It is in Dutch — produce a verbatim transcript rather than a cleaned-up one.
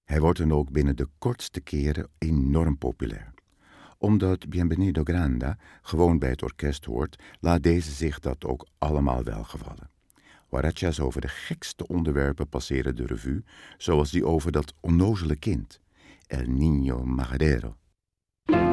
Hij wordt dan ook binnen de kortste keren enorm populair. Omdat Bienvenido Granda gewoon bij het orkest hoort, laat deze zich dat ook allemaal welgevallen. Huaracha's over de gekste onderwerpen passeren de revue, zoals die over dat onnozele kind, El Niño Majadero.